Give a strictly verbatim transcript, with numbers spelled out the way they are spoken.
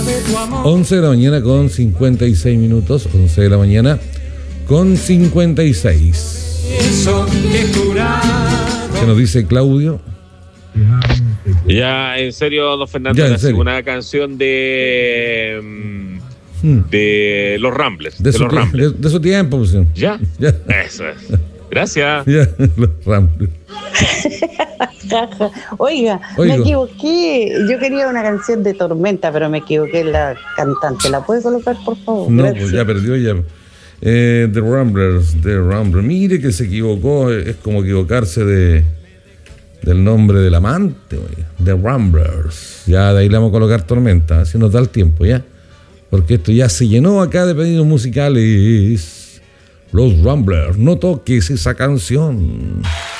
once de la mañana con cincuenta y seis minutos. once de la mañana con cincuenta y seis. ¿Qué nos dice Claudio? Ya, en serio, don Fernando, Ya, en serio. una canción de mm, de los Ramblers. De, De, su, los tie- Ramblers. de, de su tiempo, pues. ¿Ya? Ya. Eso es. Gracias. Ya, los Ramblers. Oiga, Oigo. me equivoqué. Yo quería una canción de Tormenta, pero me equivoqué en la cantante. ¿La puede colocar, por favor? No, Gracias. pues ya perdió ya. Eh, The Ramblers, The Ramblers. Mire que se equivocó, es como equivocarse de del nombre del amante, oye. The Ramblers. Ya de ahí le vamos a colocar Tormenta, si nos da el tiempo, ya. Porque esto ya se llenó acá de pedidos musicales. Los Ramblers, no toques esa canción.